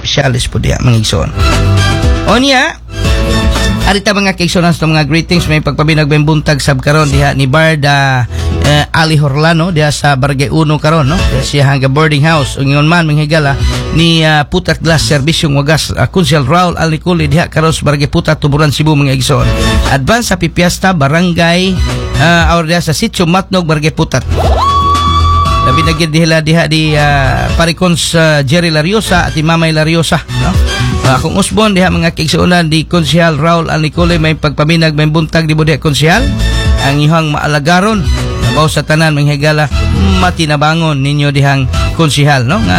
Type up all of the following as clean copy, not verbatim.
opisyalis po diya mga igsoon. O niya, arita mga kaigsoon sa mga greetings, may pagpabinag may buntag sab karon diha ni Barda Ali Horlano diha sa Barangay 1 karon, no? Siya hangga boarding house. Ingon man manghigala ni Putat Glass Servisyong Wagas Kunsel Raul Aliculi diha karon sa Barangay Putat Tuburan Cebu mga igsoon. Advance sa Pipiesta Barangay or diha sa Sitio Matnog Barangay Putat. Labi na gid diha di Paricons Jerry Lariosa at Mamay Lariosa, no? Kung usbon diha mga kaigsuonan di Konsehal Raul Aliculi may pagpaminag may buntag di bodhe konsehal ang ihang maalagaron bawo sa tanan manghigala matinabangon ninyo dihang konsehal, no? Nga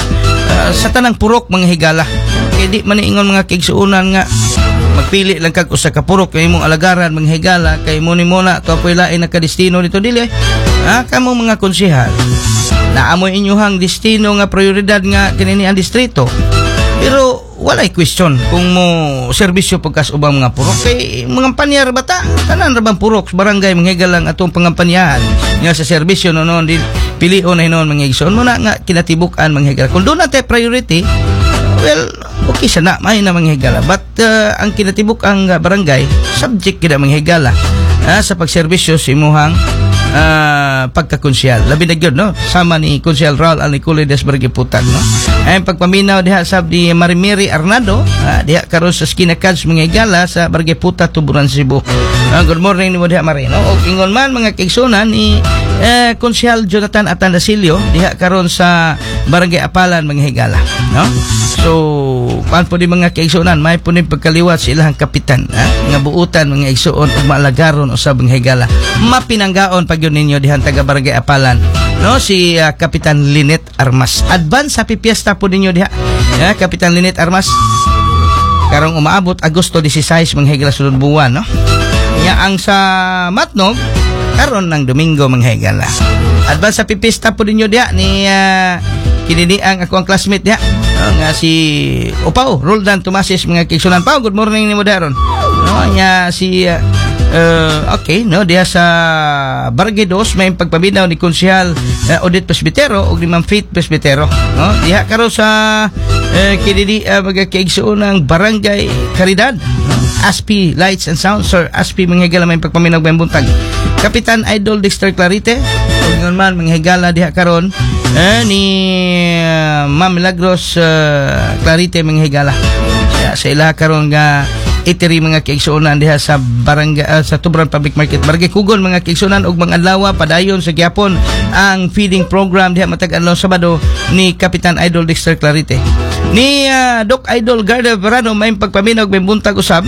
sa tanang purok manghigala kay di man ingon mga kaigsuonan nga magpili lang kag usa ka purok kay imong alagaran manghigala kay mo ni muna to apoy lain na kadestino dito dili. Kamo mga konsehal naamoy inyuhang destino nga prioridad nga kinini ang distrito. Pero walay question kung mo serbisyo pagkas ubang mga purok kay mga panyar bata tanan ra bang purok barangay manghigal lang atong pangampanyahan nga sa serbisyo noon di pilion na hinon mga igsoon mo na nga kinatibukan manghigal kung doon natin priority. Well, okay sana may na manghigala but ang kinatibuk ang barangay subject kina manghigala sa pagserbisyo sa imuhang pagkakonsyal. Labi na gyud, no? Sama ni Konsyal Raul Aliculi des Barangay Putat, no? Ay pagpaminaw diha sab di Marimiri Arnado diha karon sa Esquina Cads manghigala sa Barangay Putat Tuburan Cebu. Good morning ni mo diha Mari, no? Og ingon man mga kaigsunan ni Konsyal Jonathan Atandasilio diha karon sa Barangay Apalan manghigala, no? So, pan po di mga kaigsunan may po ni pagkaliwat sa ilahang kapitan nga buutan mga igsuon ug maalagaron usab manghigala. Mapinanggaon pag yun ninyo dihan taga Barangay Apalan, no? Si Kapitan Linet Armas. Advance happy fiesta po ninyo diha. Kapitan Linet Armas. Karong umaabot Agosto 16 manghigala sunod buwan, no? Nya ang sa Matnog karon ng Domingo manghigala. Advance happy fiesta po ninyo diha ni kinini ang ako ang classmate diha nga si Opao Roldan Tomasis mga kaigsunan. Pao, good morning nimo daron. No, nya si okay, no, diha sa Barangay 2 may pagpabinaw ni Konsehal Odette Presbitero ug ni Ma'am Faith Presbitero, no? Diha karon sa kinini mga kaigsuon ng Barangay Caridad, no? Aspi Lights and Sound, Sir Aspi manghigala may pagpaminaw may buntag. Kapitan Idol Dexter Clarite ug ngon man manghigala diha karon ni Ma'am Milagros Clarite manghigala sa ila karon nga itiri mga kaigsuonan diha sa barangay sa Tuburan Public Market Barangay Kugon mga kaigsuonan ug mga adlaw padayon sa gyapon ang feeding program diha matag adlaw Sabado ni Kapitan Idol Dexter Clarite. Ni Doc Idol Garda Verano may pagpaminaw may buntag usab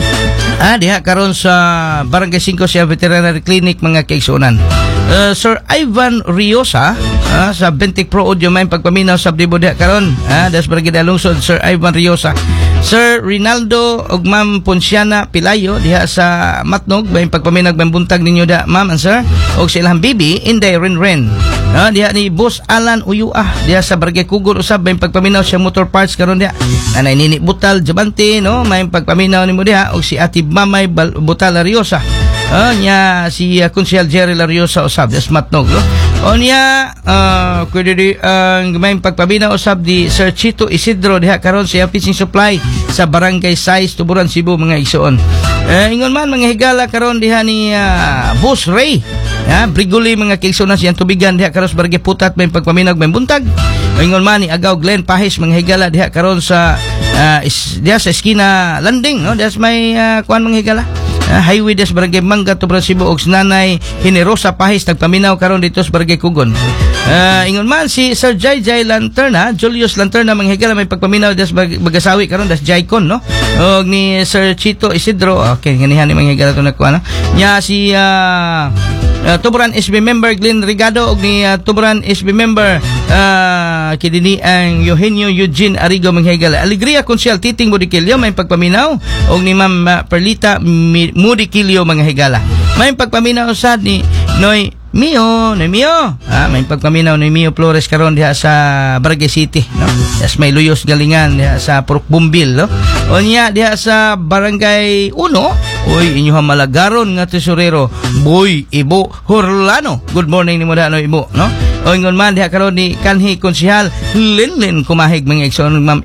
diha karon sa Barangay 5 sa Veterinary Clinic mga kaigsuonan. Sir Ivan Riosa sa Bentic Pro Audio may pagpaminaw sa Dibo diha karon das Barangay Lungsod. Sir Ivan Riosa. Sir Rinaldo ug Ma'am Ponciana Pilayo diha sa Matnog may pagpaminaw may buntag ninyo da ma'am and sir og sa ilang bibi Inday Renren. Diha ni Boss Alan Uyua diha sa Barangay Kugon usab may pagpaminaw siya motor parts karon diha. Anay Nini Butal Jabante, no, may pagpaminaw nimo diha og si Ati Mamay Butal Lariosa. Nya si Konsehal Jerry Lariosa usab des Matnog, no? Nya kundi di ang may pagpabinaw usab di Sir Chito Isidro diha karon sa fishing supply sa Barangay 6 Tuburan Cebu mga igsoon. Ingon man mga higala karon diha ni Boss Ray Briguli mga kaigsuonan siyang tubigan diha karon sa Barangay Putat may pagpaminag may buntag. Ingon man ni Agaw Glenn Pahis mga higala diha karon sa diha sa Esquina Landing, no? Diha may kuan mga higala highway des Barangay Mangga Tuburan Cebu og Nanay Hinerosa Pahis nagpaminaw karon dito sa Barangay Kugon. Ingon man si Sir Jay Lanterna, Julius Lanterna manghigala may pagpaminaw des Bagasawi karon das Jaycon, no? Og ni Sir Chito Isidro, okay ganihan ni manghigala to nagkuan, no? Nya si Tuburan SB member Glenn Rigado og ni Tuburan SB member kidini ang Eugenio Eugene Arigo manghigala. Alegria Konsyal Titing Mudikilyo may pagpaminaw og ni Ma'am Perlita Mudikilyo manghigala. May pagpaminaw sad ni Noy Mio, may pagpaminaw ni Mio Flores karon diha sa Barangay City, no? Yes, may luyos galingan diha sa Purok Bumbil, no? O niya diha sa Barangay 1, oy inyo malagaron nga tesorero, Boy Ibo Horlano. Good morning nimo da no Ibo, no? O ingon man diha karon ni kanhi Konsehal Linlin Kumahig mga igsoon Ma'am